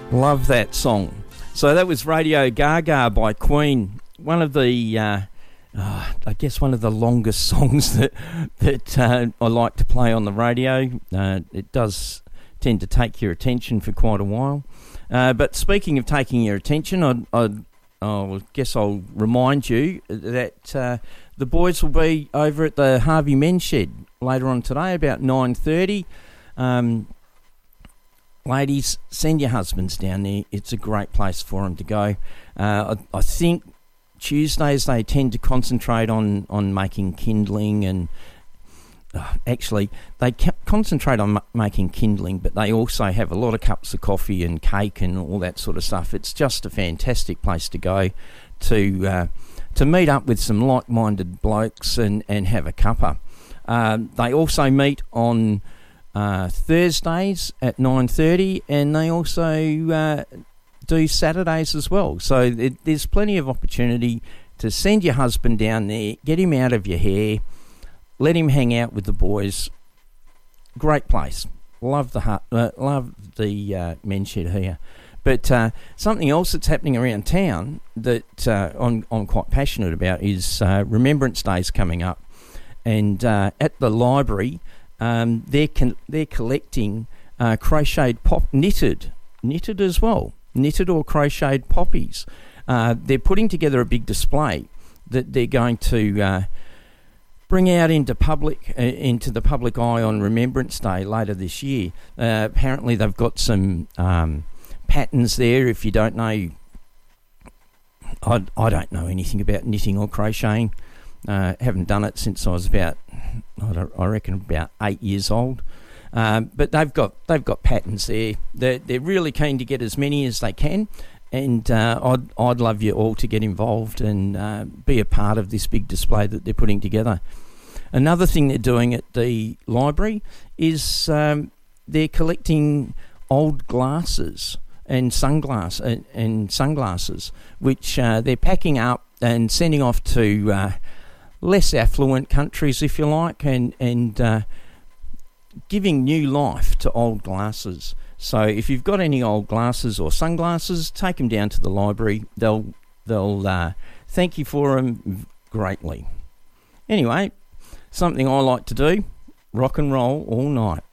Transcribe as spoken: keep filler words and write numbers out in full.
Love that song. So that was Radio Gaga by Queen. One of the, uh, uh, I guess, one of the longest songs that that uh, I like to play on the radio. Uh, it does tend to take your attention for quite a while. Uh, but speaking of taking your attention, I'd, I'd, I guess I'll remind you that uh, the boys will be over at the Harvey Men's Shed later on today, about nine thirty. Um, ladies, send your husbands down there. It's a great place for them to go. Uh, I, I think Tuesdays they tend to concentrate on, on making kindling and uh, actually they ca- concentrate on m- making kindling, but they also have a lot of cups of coffee and cake and all that sort of stuff. It's just a fantastic place to go to uh, to meet up with some like-minded blokes and, and have a cuppa. Um, they also meet on uh, Thursdays at nine thirty, and they also uh, do Saturdays as well. So it, there's plenty of opportunity to send your husband down there, get him out of your hair, let him hang out with the boys. Great place. Love the hu- uh, love the uh, men's shed here. But uh, something else that's happening around town that uh, I'm, I'm quite passionate about is uh, Remembrance Day's coming up. And uh, at the library, um, they're con- they're collecting uh, crocheted pop knitted knitted as well, knitted or crocheted poppies. Uh, they're putting together a big display that they're going to uh, bring out into public uh, into the public eye on Remembrance Day later this year. Uh, apparently, they've got some um, patterns there. If you don't know, I I don't know anything about knitting or crocheting. Uh, haven't done it since I was about, I, don't, I reckon, about eight years old. Um, but they've got they've got patterns there. They're they're really keen to get as many as they can, and uh, I'd I'd love you all to get involved and uh, be a part of this big display that they're putting together. Another thing they're doing at the library is um, they're collecting old glasses and sunglass and, and sunglasses, which uh, they're packing up and sending off to Uh, less affluent countries, if you like, and and uh, giving new life to old glasses. So if you've got any old glasses or sunglasses, take them down to the library. They'll they'll uh, thank you for them greatly. Anyway, something I like to do: rock and roll all night.